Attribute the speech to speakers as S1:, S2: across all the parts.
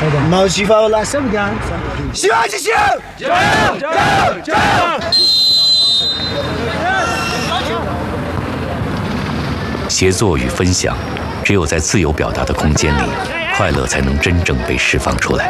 S1: 毛细胞来什么干？希望继续！加油！加油！加油！
S2: 协作与分享，只有在自由表达的空间里，快乐才能真正被释放出来。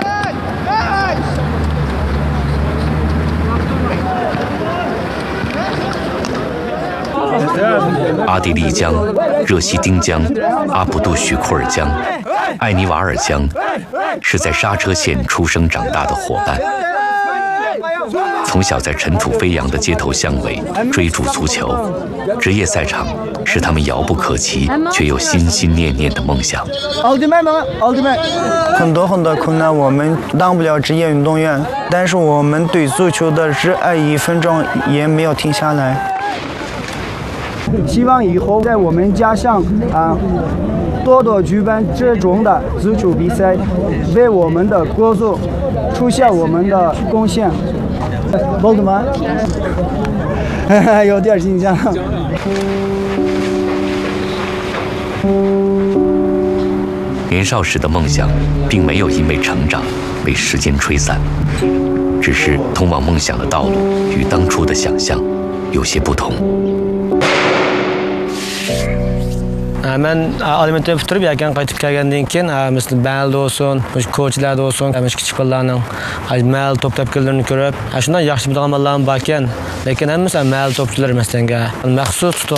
S2: 阿地利江、热西丁江、阿卜杜许库尔江、艾尼瓦尔江，是在刹车线出生长大的伙伴。从小在尘土飞扬的街头巷尾追逐足球，职业赛场是他们遥不可及却又心心念念的梦想。
S1: 奥特曼，很多困难我们当不了职业运动员，但是我们对足球的热爱1分钟也没有停下来。希望以后在我们家乡多多举办这种的足球比赛，为我们的国足出现我们的贡献。boldu mu? 有点紧张。
S2: 年少时的梦想，并没有因为成长被时间吹散，只是通往梦想的道路与当初的想象有些不同。
S3: Ben alimentni bitirib yakan qaytib kelgandan keyin misli balda olsun, ko'chlarda olsun, kichik bolalarning mahalla top tepkilarini ko'rib, shundan yaxshi biladigan bolalar bor ekan, lekin hammasi mahalla topchilar emas, maxsus